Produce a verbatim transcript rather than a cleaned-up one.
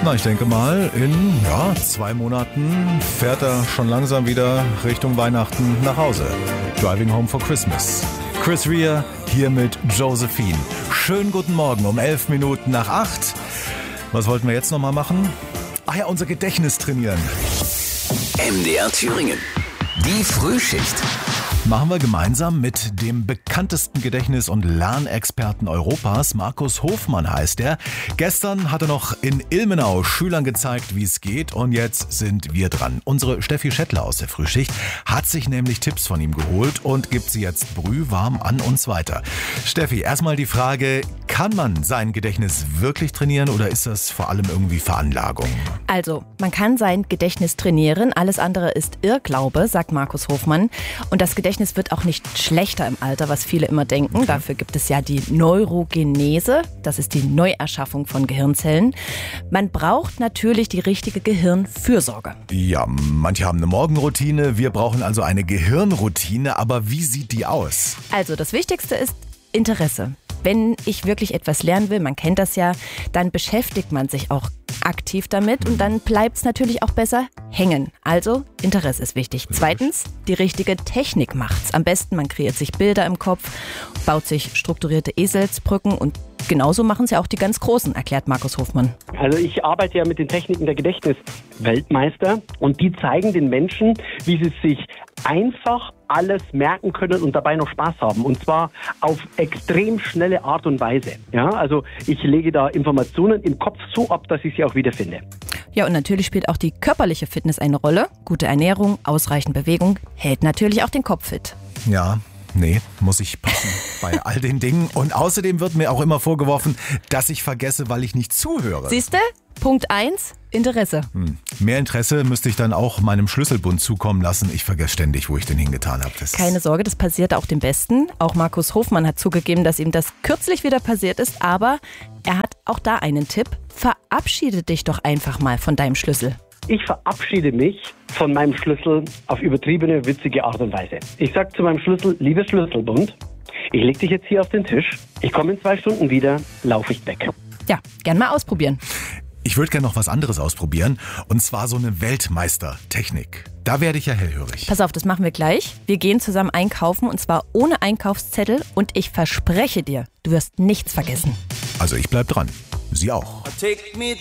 Na, ich denke mal, in ja, zwei Monaten fährt er schon langsam wieder Richtung Weihnachten nach Hause. Driving Home for Christmas. Chris Rea hier mit Josephine. Schönen guten Morgen um elf Minuten nach acht. Was wollten wir jetzt nochmal machen? Ach ja, unser Gedächtnis trainieren. M D R Thüringen. Die Frühschicht. Machen wir gemeinsam mit dem bekanntesten Gedächtnis- und Lernexperten Europas. Markus Hofmann heißt er. Gestern hat er noch in Ilmenau Schülern gezeigt, wie es geht. Und jetzt sind wir dran. Unsere Steffi Schettler aus der Frühschicht hat sich nämlich Tipps von ihm geholt und gibt sie jetzt brühwarm an uns weiter. Steffi, erstmal die Frage, kann man sein Gedächtnis wirklich trainieren oder ist das vor allem irgendwie Veranlagung? Also, man kann sein Gedächtnis trainieren. Alles andere ist Irrglaube, sagt Markus Hofmann. Und das Gedächtnis wird auch nicht schlechter im Alter, was viele immer denken. Okay. Dafür gibt es ja die Neurogenese. Das ist die Neuerschaffung von Gehirnzellen. Man braucht natürlich die richtige Gehirnfürsorge. Ja, manche haben eine Morgenroutine. Wir brauchen also eine Gehirnroutine. Aber wie sieht die aus? Also, das Wichtigste ist Interesse. Wenn ich wirklich etwas lernen will, man kennt das ja, dann beschäftigt man sich auch aktiv damit und dann bleibt es natürlich auch besser hängen. Also Interesse ist wichtig. Zweitens, die richtige Technik macht's. Am besten, man kreiert sich Bilder im Kopf, baut sich strukturierte Eselsbrücken und genauso machen es ja auch die ganz Großen, erklärt Markus Hofmann. Also ich arbeite ja mit den Techniken der Gedächtnisweltmeister und die zeigen den Menschen, wie sie sich einfach alles merken können und dabei noch Spaß haben. Und zwar auf extrem schnelle Art und Weise. Ja, also ich lege da Informationen im Kopf so ab, dass ich sie auch wiederfinde. Ja, und natürlich spielt auch die körperliche Fitness eine Rolle. Gute Ernährung, ausreichend Bewegung hält natürlich auch den Kopf fit. Ja. Nee, muss ich passen bei all den Dingen. Und außerdem wird mir auch immer vorgeworfen, dass ich vergesse, weil ich nicht zuhöre. Siehst du? Punkt eins, Interesse. Hm. Mehr Interesse müsste ich dann auch meinem Schlüsselbund zukommen lassen. Ich vergesse ständig, wo ich den hingetan habe. Das Keine Sorge, das passiert auch dem Besten. Auch Markus Hofmann hat zugegeben, dass ihm das kürzlich wieder passiert ist. Aber er hat auch da einen Tipp. Verabschiede dich doch einfach mal von deinem Schlüssel. Ich verabschiede mich von meinem Schlüssel auf übertriebene, witzige Art und Weise. Ich sage zu meinem Schlüssel, liebes Schlüsselbund, ich leg dich jetzt hier auf den Tisch, ich komme in zwei Stunden wieder, laufe ich weg. Ja, gern mal ausprobieren. Ich würde gerne noch was anderes ausprobieren, und zwar so eine Weltmeistertechnik. Da werde ich ja hellhörig. Pass auf, das machen wir gleich. Wir gehen zusammen einkaufen und zwar ohne Einkaufszettel und ich verspreche dir, du wirst nichts vergessen. Also ich bleib dran. Sie auch.